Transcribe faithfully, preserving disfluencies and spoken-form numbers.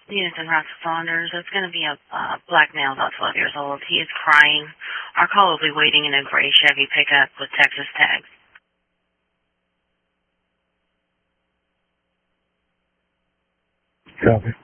Unison House Saunders. It's going to be a uh, black male, about twelve years old. He is crying. Our call will be waiting in a gray Chevy pickup with Texas tags. Copy.